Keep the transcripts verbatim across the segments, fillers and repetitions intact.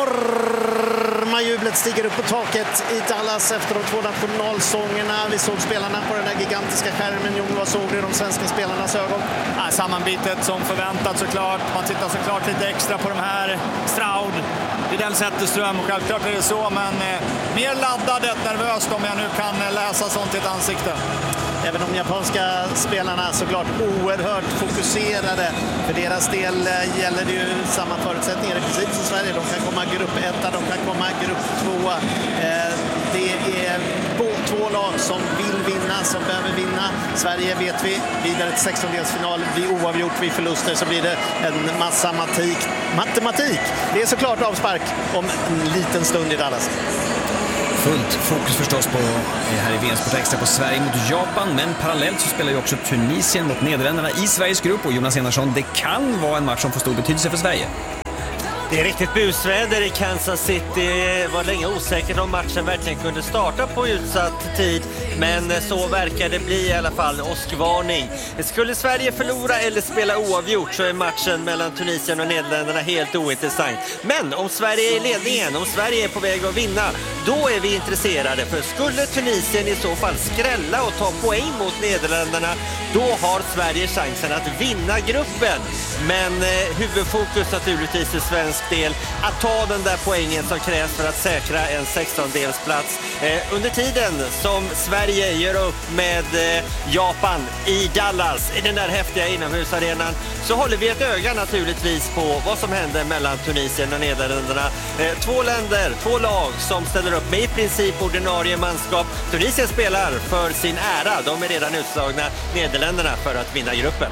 enorma jublet stiger upp på taket i Dallas efter de två nationalsångerna. Vi såg spelarna på den där gigantiska skärmen. Jon, vad såg du i de svenska spelarnas ögon? Ja, sammanbitet som förväntat såklart. Man tittar såklart lite extra på de här. Stroud, Rydell Zetterström, och självklart är det så, men eh, mer laddat, nervöst om jag nu kan läsa sånt i ett ansikte. Även de japanska spelarna såklart oerhört fokuserade. För deras del gäller det ju samma förutsättningar i princip som Sverige. De kan komma grupp ett, de kan komma grupp två. Det är två lag som vill vinna, som behöver vinna. Sverige vet vi, vidare till sextondelsfinal. Blir oavgjort vid förluster så blir det en massa matematik. matematik. Det är såklart avspark om en liten stund i Dallas. Fullt fokus förstås på här i V M-sport extra på Sverige mot Japan, men parallellt så spelar ju också Tunisien mot Nederländerna i Sveriges grupp, och Jonas Enarsson, det kan vara en match som får stor betydelse för Sverige. Det är riktigt busväder i Kansas City. Det var länge osäkert om matchen verkligen kunde starta på utsatt tid. Men så verkar det bli i alla fall. Åskvarning. Skulle Sverige förlora eller spela oavgjort så är matchen mellan Tunisien och Nederländerna helt ointressant. Men om Sverige är i ledningen, om Sverige är på väg att vinna, då är vi intresserade. För skulle Tunisien i så fall skrälla och ta poäng mot Nederländerna, då har Sverige chansen att vinna gruppen. Men eh, huvudfokus naturligtvis i svensk del att ta den där poängen som krävs för att säkra en sextondelsplats. Eh, under tiden som Sverige gör upp med eh, Japan i Dallas, i den där häftiga inomhusarenan, så håller vi ett öga naturligtvis på vad som händer mellan Tunisien och Nederländerna. Eh, två länder, två lag som ställer upp med i princip ordinarie manskap. Tunisien spelar för sin ära, de är redan utslagna. Nederländerna för att vinna gruppen.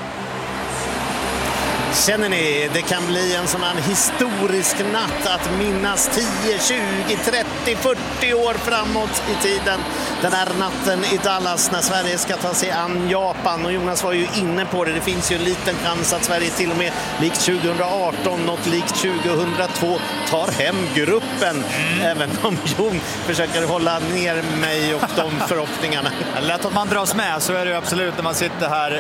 Känner ni, det kan bli en sån här historisk natt att minnas tio, tjugo, trettio, fyrtio år framåt i tiden. Den här natten i Dallas när Sverige ska ta sig an Japan. Och Jonas var ju inne på det, det finns ju en liten chans att Sverige till och med likt tjugo arton, något likt tjugohundratvå tar hem gruppen. Mm. Även om Jon försöker hålla ner mig och de förhoppningarna. Lätt att man dras med, så är det ju absolut när man sitter här.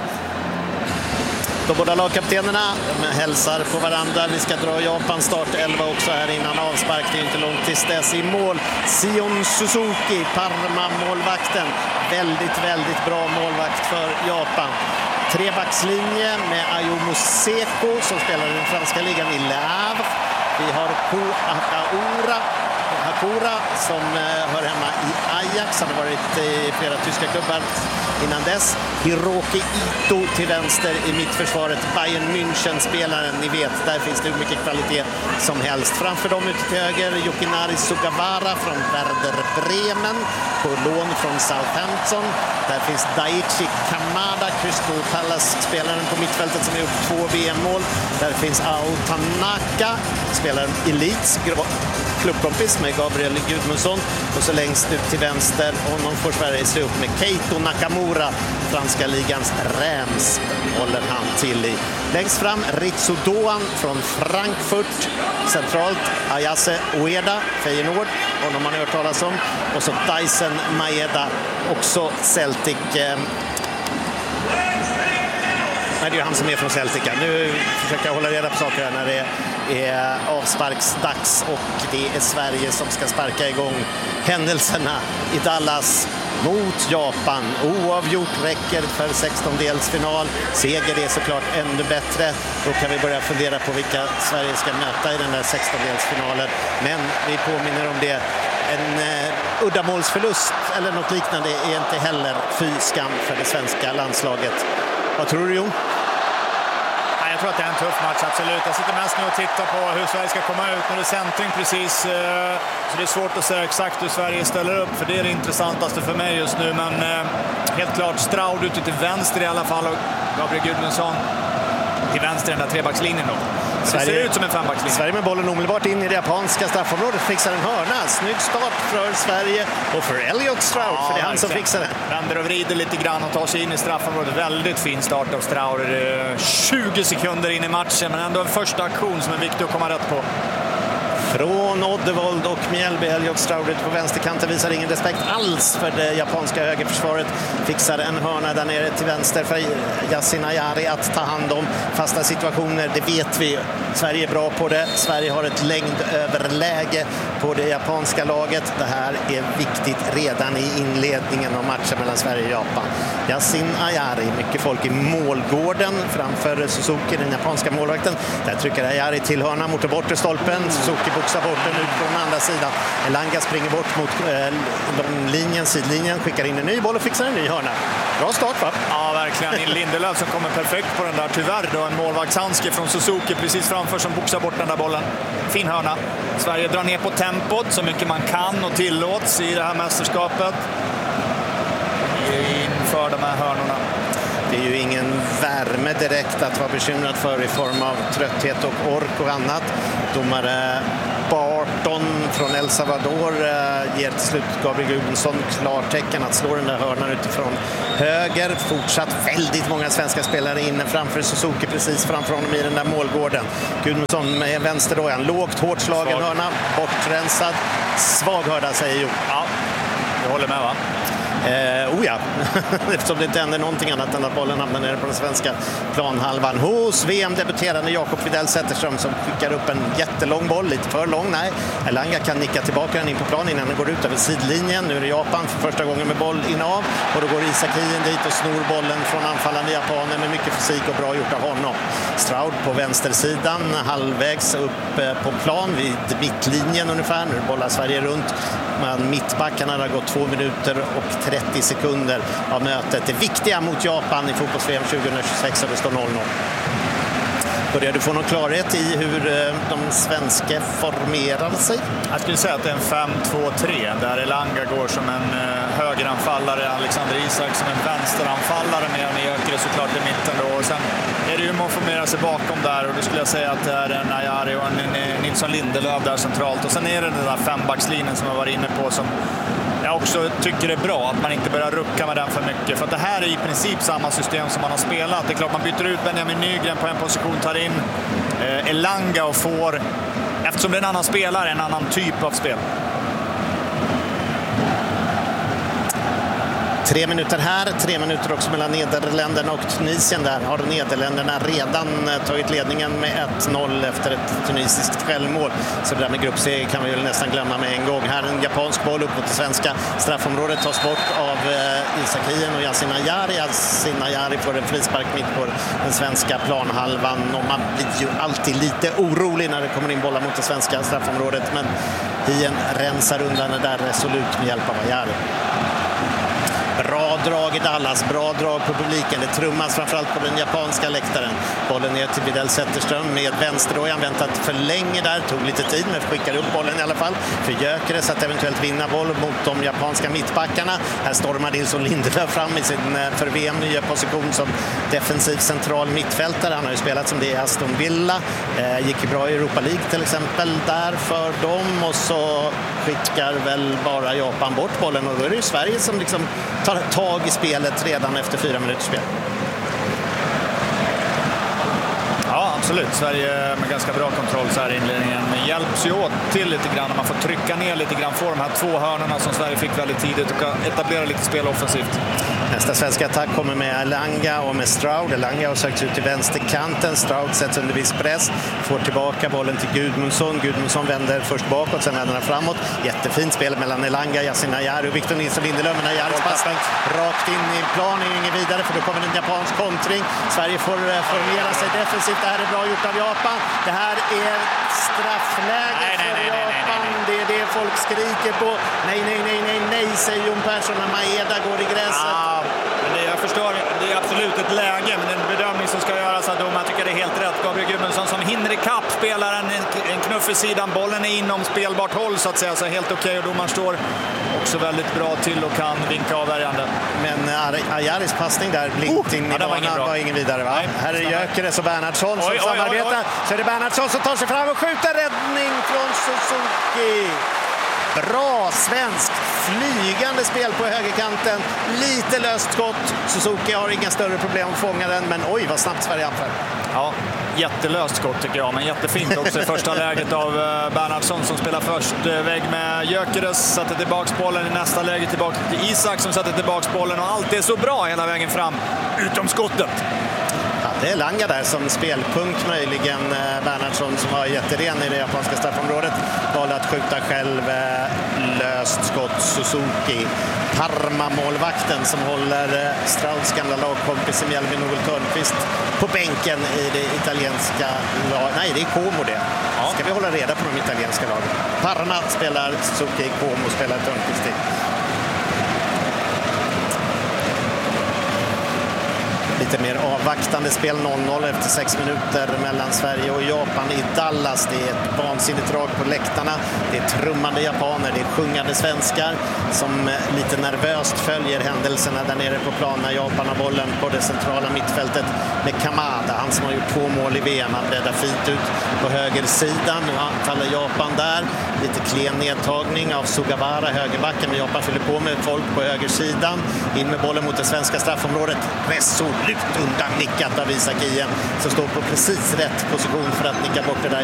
De båda lagkaptenerna hälsar på varandra. Vi ska dra Japans start elva också här innan avspark. Det är inte långt tills dess i mål. Sion Suzuki, Parma-målvakten. Väldigt, väldigt bra målvakt för Japan. Trebackslinje med Ayumu Seko som spelar i den franska ligan i Le Havre. Vi har Ko Akaura. Hakura som hör hemma i Ajax. Han har varit i flera tyska klubbar innan dess. Hiroki Ito till vänster i mittförsvaret. Bayern München-spelaren, ni vet, där finns det hur mycket kvalitet som helst. Framför dem ute till höger, Yukinari Sugawara från Werder Bremen på lån från Southampton. Där finns Daichi Kamada, Crystal Palace-spelaren på mittfältet som har gjort två V M-mål. Där finns Ao Tanaka, spelaren i Leeds, klubbkompis med Gabriel Gudmundsson. Och så längst ut till vänster, honom får Sverige se upp med Keito Nakamura, franska ligans Reims håller han till i. Längst fram Ritsu Doan från Frankfurt, centralt Ayase Ueda, Feyenoord, honom man har hört talas om. Och så Dyson Maeda, också Celtic. Nej, det är ju han som är från Celtic. Nu försöker jag hålla reda på saker här när det är avsparksdags och det är Sverige som ska sparka igång händelserna i Dallas mot Japan. Oavgjort räcker för sextondelsfinal. Seger är såklart ännu bättre. Då kan vi börja fundera på vilka Sverige ska möta i den där sextondelsfinalen. Men vi påminner om det. En eh, uddamålsförlust eller något liknande är inte heller fy skam för det svenska landslaget. Vad tror du, Jon? Jag tror att det är en tuff match, absolut. Jag sitter mest nu och tittar på hur Sverige ska komma ut. Nu är det centring precis, så det är svårt att säga exakt hur Sverige ställer upp. För det är det intressantaste för mig just nu. Men helt klart Stroud ute till vänster i alla fall. Och Gabriel Gudmundsson till vänster i den där trebackslinjen då. Sverige, det ser ut som en fembackslinje. Sverige med bollen omedelbart in i det japanska straffområdet, fixar en hörna. Snygg start för Sverige och för Elliot Stroud, ja, för det är han som fixar den. Vänder och vrider lite grann och tar sig in i straffområdet. Väldigt fin start av Stroud. tjugo sekunder in i matchen, men ändå en första aktion som är viktig att komma rätt på. Från Oddevold och Mjällby, Elliot Stroud ute på vänsterkanten visar ingen respekt alls för det japanska högerförsvaret. Fixar en hörna där nere till vänster för Yasin Ayari att ta hand om fasta situationer. Det vet vi. Sverige är bra på det. Sverige har ett längdöverläge på det japanska laget. Det här är viktigt redan i inledningen av matchen mellan Sverige och Japan. Yasin Ayari, mycket folk i målgården framför Suzuki, den japanska målvakten. Där trycker Ayari till hörna mot bortre stolpen. Suzuki boxar bort den ut på den andra sidan. Elanga springer bort mot eh, långlinjen, sidlinjen, skickar in en ny boll och fixar en ny hörna. Bra start, va? Ja, verkligen. Lindelöf som kommer perfekt på den där. Tyvärr då en målvaktshandske från Suzuki precis framför som boxar bort den där bollen. Fin hörna. Sverige drar ner på tempot så mycket man kan och tillåts i det här mästerskapet inför de här hörnorna. Det är ju ingen värme direkt att vara bekymrad för i form av trötthet och ork och annat. Domare Barton från El Salvador eh, ger till slut Gabriel Gudmundsson klartecken att slå den där hörnan utifrån höger. Fortsatt väldigt många svenska spelare inne framför Suzuki precis framför honom i den där målgården. Gudmundsson med vänster då, en lågt, hårt slagen hörna, bortrensad, svag hörda säger Jo. Ja, jag håller med, va? Eh, oh ja, eftersom det inte händer någonting annat än att bollen hamnar nere på den svenska planhalvan. Hos V M-debuterande Jakob Widell Zetterström som skickar upp en jättelång boll, lite för lång, nej. Elanga kan nicka tillbaka den in på plan innan den går ut över sidlinjen. Nu är det Japan för första gången med boll inav och då går Isak Hien dit och snor bollen från anfallande japaner med mycket fysik och bra gjort av honom. Stroud på vänstersidan, halvvägs upp på plan vid mittlinjen ungefär. Nu bollar Sverige runt. Men mittbackarna har gått två minuter och trettio sekunder av mötet. Det viktiga mot Japan i fotbolls-V M tjugohundratjugosex och det står noll noll. Börjar du få någon klarhet i hur de svenska formerar sig? Jag skulle säga att det är en fem två tre där Elanga går som en högeranfallare, Alexander Isak som en vänsteranfallare med en Jökere såklart i mitten då. Och sen är det ju man formerar sig bakom där och då skulle jag säga att det är en Ayari och en Nilsson Lindelöf där centralt. Och sen är det den där fembackslinjen som jag var inne på som jag också tycker det är bra att man inte börjar rucka med den för mycket. För att det här är i princip samma system som man har spelat. Det är klart man byter ut Benjamin Nygren på en position, tar in eh, Elanga och får, eftersom det är en annan spelare, en annan typ av spel. Tre minuter här, tre minuter också mellan Nederländerna och Tunisien. Där har Nederländerna redan tagit ledningen med ett noll efter ett tunisiskt självmål. Så det där med grupp C kan vi väl nästan glömma med en gång. Här en japansk boll upp mot det svenska straffområdet tas bort av eh, Isak Hien och Yasin Ayari. Yasin Ayari får en frispark mitt på den svenska planhalvan. Och man blir ju alltid lite orolig när det kommer in bollar mot det svenska straffområdet. Men Hien rensar undan det där resolut med hjälp av Ayari. Bra drag i Dallas, bra drag på publiken. Det trummas framförallt på den japanska läktaren. Bollen ner till Widell Zetterström med vänsterdojan. Väntat för länge där, tog lite tid men skickar upp bollen i alla fall för Jökere så att eventuellt vinna boll mot de japanska mittbackarna. Här stormar Nilsson Lindelöf fram i sin för V M nya position som defensiv central mittfältare. Han har ju spelat som det i Aston Villa. Eh, gick ju bra i Europa League till exempel där för dem och så skickar väl bara Japan bort bollen och då är det ju Sverige som liksom tar tag i spelet redan efter fyra minuters spel. Ja, absolut. Sverige med ganska bra kontroll så här i inledningen. Men hjälps ju åt till lite grann. Man får trycka ner lite grann. Får de här två hörnorna som Sverige fick väldigt tidigt och etablera lite spel offensivt. Nästa svenska attack kommer med Elanga och med Stroud. Elanga har sökt ut till vänsterkanten. Stroud sätts under viss press. Får tillbaka bollen till Gudmundsson. Gudmundsson vänder först bakåt, sen vänder han framåt. Jättefint spel mellan Elanga, Yasin Ayari och Victor Nilsson Lindelöf. Men Ayaris passning rakt in i plan är ingen vidare för då kommer en japansk kontring. Sverige får formera sig defensivt. Det här är bra gjort av Japan. Det här är straffläge nej, för nej, nej, Japan. Nej, nej, nej. Det är det folk skriker på. Nej, nej, nej, nej, nej, säger Jon Persson när Maeda går i gräset. Ah, det, jag förstår, det är absolut ett läge, men en bedömning som ska göras av domaren tycker det är helt rätt. Gabriel Gudmundsson som hinner i kapp spelar en, en knuff i sidan. Bollen är inom spelbart håll så att säga, så helt okej okay, och domaren står också väldigt bra till och kan vinka avvärjande. Men Ayaris passning där blint in uh, i banan var, var ingen vidare, va? Nej, här är Jökeres och Bernhardsson som oj, samarbetar. Oj, oj, oj. Så är det Bernhardsson som tar sig fram och skjuter räddning från Suzuki. Bra svensk flygande spel på högerkanten. Lite löst skott. Suzuki har inga större problem att fånga den, men oj vad snabbt Sverige anför. Ja, jättelöst skott tycker jag, men jättefint också i första läget av Bernhardsson som spelar först vägg med Gyökeres, satte tillbaks bollen i nästa läge tillbaka till Isak som satte tillbaks bollen, och allt är så bra hela vägen fram, utom skottet. Ja, det är Langa där som spelpunkt möjligen. Bernhardsson som var jätteren i det japanska straffområdet valde att skjuta själv. Löst skott Suzuki. Parma-målvakten som håller Strauss gamla lagkompis Melvin Olof Törnqvist på bänken i det italienska laget. Nej, det är Como det. Ska vi hålla reda på de italienska lagen. Parma spelar Suzuki, Como spelar Törnqvist i. Lite mer avvaktande spel, noll noll efter sex minuter mellan Sverige och Japan i Dallas. Det är ett vansinnigt drag på läktarna. Det är trummande japaner, det är sjungande svenskar som lite nervöst följer händelserna där nere på plan när Japan har bollen på det centrala mittfältet med Kamada. Han som har gjort två mål i V M. Han breddar fint ut på högersidan. Nu faller Japan där. Lite klen nedtagning av Sugawara, högerbacken, men Japan fyller på med folk på högersidan. In med bollen mot det svenska straffområdet. Resolut undan nickat av Isak Ien som står på precis rätt position för att nicka bort det där